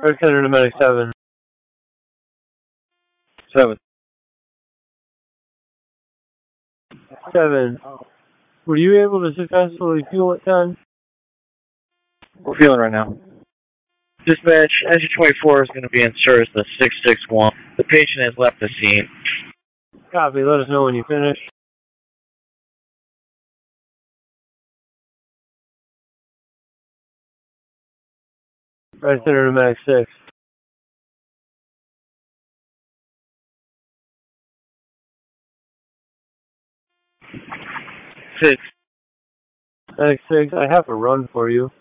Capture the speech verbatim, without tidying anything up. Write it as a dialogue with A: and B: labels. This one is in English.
A: Red Center to Medic seven.
B: Seven.
A: Seven. Were you able to successfully fuel at ten?
B: We're fueling right now. Dispatch, engine twenty-four is going to be in service to six six one. The patient has left the scene.
A: Copy. Let us know when you finish. Red Center to Medic six.
B: Six.
A: Medic six, I have a run for you.